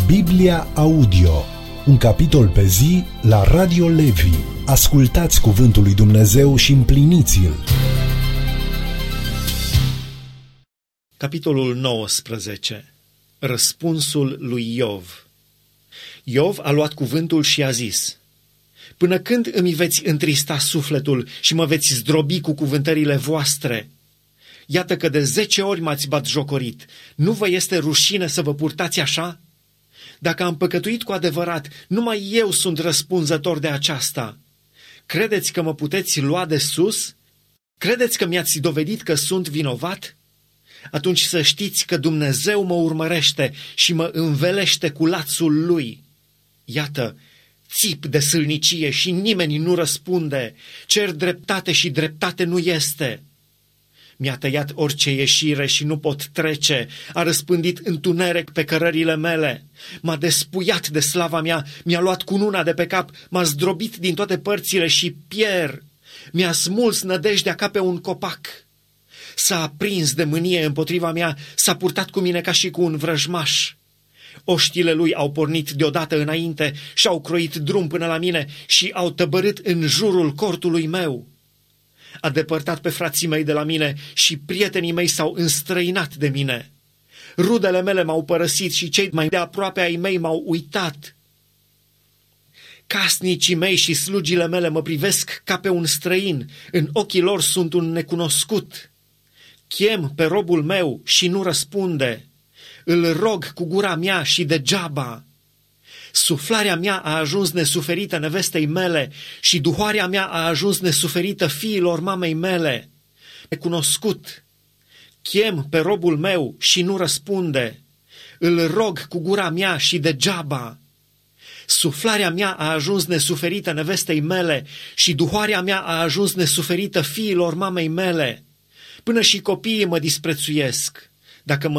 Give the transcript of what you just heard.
Biblia Audio, un capitol pe zi la Radio Levi. Ascultați cuvântul lui Dumnezeu și împliniți-l. Capitolul 19. Răspunsul lui Iov. Iov a luat cuvântul și a zis: Până când îmi veți întrista sufletul și mă veți zdrobi cu cuvântările voastre? Iată că de 10 ori m-ați batjocorit. Nu vă este rușine să vă purtați așa? Dacă am păcătuit cu adevărat, numai eu sunt răspunzător de aceasta. Credeți că mă puteți lua de sus? Credeți că mi-ați dovedit că sunt vinovat? Atunci să știți că Dumnezeu mă urmărește și mă învelește cu lațul lui. Iată, țip de sâlnicie și nimeni nu răspunde, cer dreptate și dreptate nu este. Mi-a tăiat orice ieșire și nu pot trece, a răspândit întuneric pe cărările mele, m-a despuiat de slava mea, mi-a luat cununa de pe cap, m-a zdrobit din toate părțile și pierd, mi-a smuls nădejdea ca pe un copac. S-a aprins de mânie împotriva mea, s-a purtat cu mine ca și cu un vrăjmaș. Oștile lui au pornit deodată înainte și-au croit drum până la mine și au tăbărât în jurul cortului meu. A depărtat pe frații mei de la mine și prietenii mei s-au înstrăinat de mine. Rudele mele m-au părăsit și cei mai de aproape ai mei m-au uitat. Casnicii mei și slugile mele mă privesc ca pe un străin, în ochii lor sunt un necunoscut. Chem pe robul meu și nu răspunde, îl rog cu gura mea și degeaba. Suflarea mea a ajuns nesuferită nevestei mele și duhoarea mea a ajuns nesuferită fiilor mamei mele. Necunoscut, chem pe robul meu și nu răspunde, îl rog cu gura mea și degeaba. Suflarea mea a ajuns nesuferită nevestei mele și duhoarea mea a ajuns nesuferită fiilor mamei mele. Până și copiii mă disprețuiesc. Dacă mă